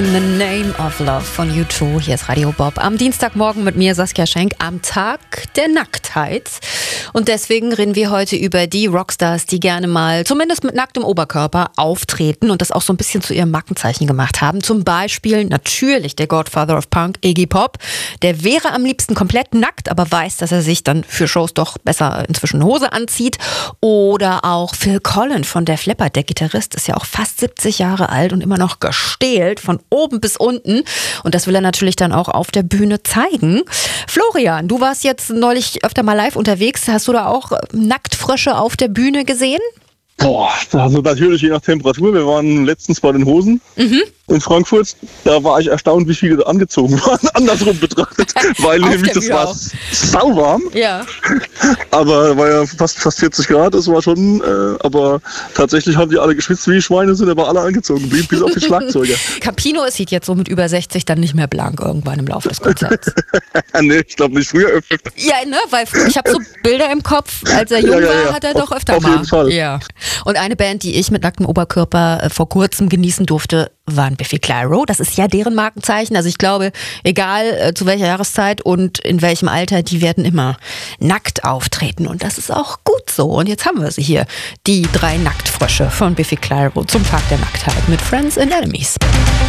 The Name of Love von U2. Hier ist Radio Bob. Am Dienstagmorgen mit mir, Saskia Schenk, am Tag der Nacktheit. Und deswegen reden wir heute über die Rockstars, die gerne mal, zumindest mit nacktem Oberkörper, auftreten und das auch so ein bisschen zu ihrem Markenzeichen gemacht haben. Zum Beispiel natürlich der Godfather of Punk, Iggy Pop. Der wäre am liebsten komplett nackt, aber weiß, dass er sich dann für Shows doch besser inzwischen Hose anzieht. Oder auch Phil Collen von Def Leppard, der Gitarrist, ist ja auch fast 70 Jahre alt und immer noch gestählt von oben bis unten. Und das will er natürlich dann auch auf der Bühne zeigen. Florian, du warst jetzt neulich öfter mal live unterwegs. Hast du da auch Nacktfrösche auf der Bühne gesehen? Boah, also natürlich je nach Temperatur. Wir waren letztens bei den Hosen in Frankfurt. Da war ich erstaunt, wie viele angezogen waren, andersrum betrachtet. Weil nämlich das war sauwarm. Ja. Aber war ja fast 40 Grad, das war schon, aber tatsächlich haben die alle geschwitzt wie Schweine, sind aber alle angezogen geblieben, bis auf die Schlagzeuger. Campino sieht jetzt so mit über 60 dann nicht mehr blank irgendwann im Laufe des Konzerts. Nee, ich glaube nicht, früher öfter. Ja, ne, weil ich habe so Bilder im Kopf, als er jung war, hat er doch öfter auf mal. Auf jeden Fall. Ja. Und eine Band, die ich mit nacktem Oberkörper vor kurzem genießen durfte, waren Biffy Clyro. Das ist ja deren Markenzeichen. Also ich glaube, egal zu welcher Jahreszeit und in welchem Alter, die werden immer nackt auftreten. Und das ist auch gut so. Und jetzt haben wir sie hier, die 3 Nacktfrösche von Biffy Clyro zum Tag der Nacktheit mit Friends and Enemies.